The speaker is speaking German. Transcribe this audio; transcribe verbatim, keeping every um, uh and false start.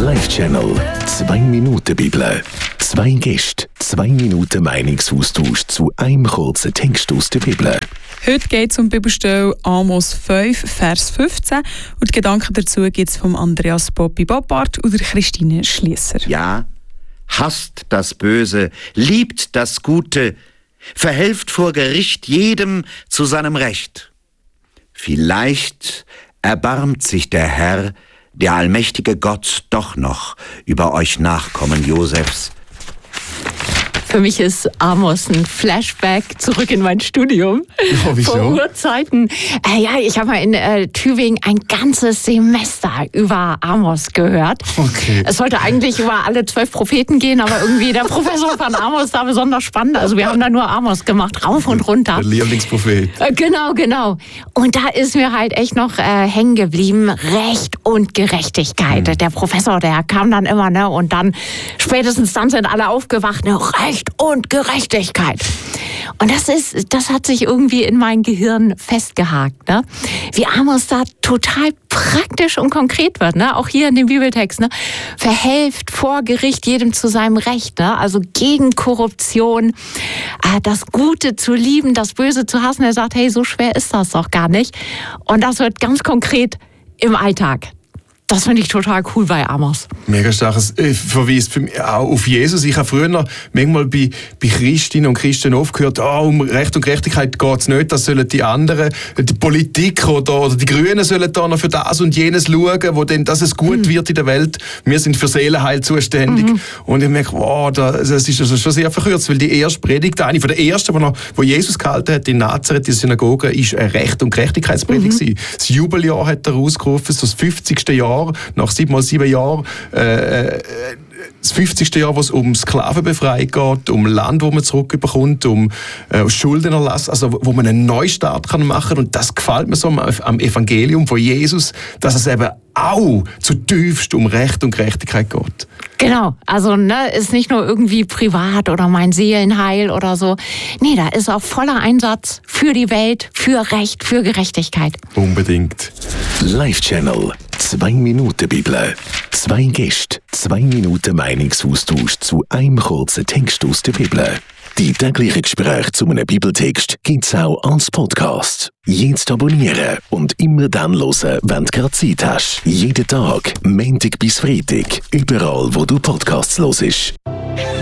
Live-Channel. Zwei Minuten Bibel. Zwei Gäste, zwei Minuten Meinungsaustausch zu einem kurzen Text aus der Bibel. Heute geht es um die Bibelstelle Amos fünf, Vers fünfzehn. Und die Gedanken dazu gibt es von Andreas Bobby Boppard und Christine Schliesser. Ja, hasst das Böse, liebt das Gute, verhelft vor Gericht jedem zu seinem Recht. Vielleicht erbarmt sich der Herr, der allmächtige Gott, doch noch über euch Nachkommen Josefs. Für mich ist Amos ein Flashback zurück in mein Studium. Oh, wieso? Vor Urzeiten. Äh, ja, ich habe mal in äh, Tübingen ein ganzes Semester über Amos gehört. Okay. Es sollte eigentlich über alle zwölf Propheten gehen, aber irgendwie der Professor fand Amos da besonders spannend. Also wir haben da nur Amos gemacht, rauf und runter. Der Lieblingsprophet. Äh, genau, genau. Und da ist mir halt echt noch äh, hängen geblieben, Recht und Gerechtigkeit. Mhm. Der Professor, der kam dann immer, ne, und dann spätestens dann sind alle aufgewacht, ne, Recht und Gerechtigkeit. Und das ist, das hat sich irgendwie in mein Gehirn festgehakt, ne? Wie Amos da total praktisch und konkret wird, ne? Auch hier in dem Bibeltext, ne? Verhelft vor Gericht jedem zu seinem Recht, ne? Also gegen Korruption, äh, das Gute zu lieben, das Böse zu hassen. Er sagt, hey, so schwer ist das doch gar nicht. Und das wird ganz konkret im Alltag. Das finde ich total cool bei Amos. Mega starkes äh, Verweis für mich auch auf Jesus. Ich habe früher manchmal bei, bei Christinnen und Christen aufgehört, oh, um Recht und Gerechtigkeit geht es nicht, das sollen die anderen, die Politik oder, oder die Grünen sollen da noch für das und jenes schauen, wo denn, dass es gut mhm. wird in der Welt. Wir sind für Seelenheil zuständig. Mhm. Und ich merke, wow, das ist also schon sehr verkürzt, weil die erste Predigt, eine von der ersten, wo, noch, wo Jesus gehalten hat in Nazareth, die Synagoge, ist eine Recht- und Gerechtigkeitspredigt. Mhm. Das Jubeljahr hat er ausgerufen, so das fünfzigste Jahr. Nach sieben mal sieben Jahren, äh, das fünfzigste Jahr, wo es um Sklavenbefreiung geht, um Land, wo man zurückbekommt, um äh, Schuldenerlass, also wo man einen Neustart kann machen kann. Und das gefällt mir so am, am Evangelium von Jesus, dass es eben auch zutiefst um Recht und Gerechtigkeit geht. Genau, also ne, ist nicht nur irgendwie privat oder mein Seelenheil oder so. Nee, da ist auch voller Einsatz für die Welt, für Recht, für Gerechtigkeit. Unbedingt. Live-Channel. Zwei Minuten Bibel. Zwei Gäste, zwei Minuten Meinungsaustausch zu einem kurzen Text aus der Bibel. Die täglichen Gespräche zu einem Bibeltext gibt's auch als Podcast. Jetzt abonnieren und immer dann hören, wenn du gerade Zeit hast. Jeden Tag, Montag bis Freitag, überall wo du Podcasts hörst.